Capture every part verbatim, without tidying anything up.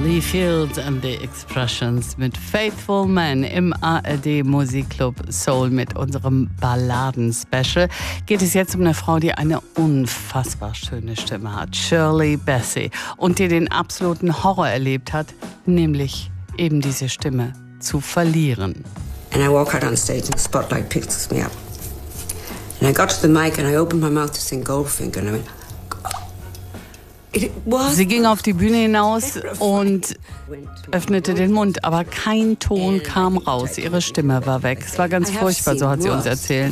Lee Fields and the Expressions mit Faithful Man im A R D Musikclub Soul mit unserem Balladen-Special. Geht es jetzt um eine Frau, die eine unfassbar schöne Stimme hat, Shirley Bassey, und die den absoluten Horror erlebt hat, nämlich eben diese Stimme zu verlieren. And I walk out on stage and the spotlight picks me up. And I got to the mic and I opened my mouth to sing Goldfinger and I went, Sie ging auf die Bühne hinaus und öffnete den Mund, aber kein Ton kam raus. Ihre Stimme war weg. Es war ganz furchtbar, so hat sie uns erzählt.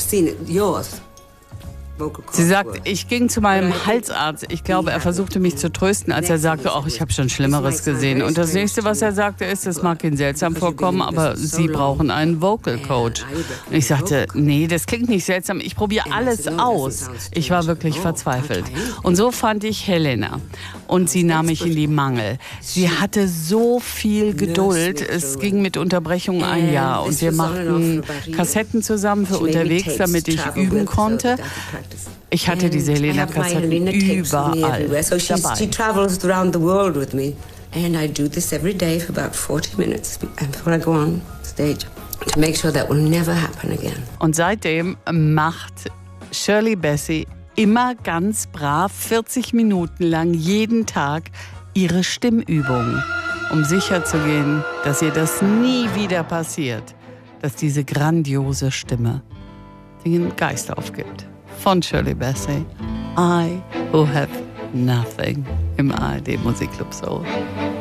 Sie sagt, ich ging zu meinem Halsarzt. Ich glaube, er versuchte mich zu trösten, als er sagte, ach, ich habe schon Schlimmeres gesehen. Und das nächste, was er sagte, ist, es mag Ihnen seltsam vorkommen, aber Sie brauchen einen Vocal Coach. Und ich sagte, nee, das klingt nicht seltsam. Ich probiere alles aus. Ich war wirklich verzweifelt. Und so fand ich Helena. Und sie nahm mich in die Mangel. Sie hatte so viel Geduld. Es ging mit Unterbrechungen ein Jahr. Und wir machten Kassetten zusammen für unterwegs, damit ich üben konnte. Ich hatte diese Helena-Kassetten überall so dabei. She travels around the world with me. And I do this every day for about forty minutes before I go on stage to make sure that will never happen again. Und seitdem macht Shirley Bassey immer ganz brav vierzig Minuten lang jeden Tag ihre Stimmübungen, um sicherzugehen, dass ihr das nie wieder passiert, dass diese grandiose Stimme den Geist aufgibt. Von Shirley Bassey, I Who Have Nothing im A R D Musikclub Soul.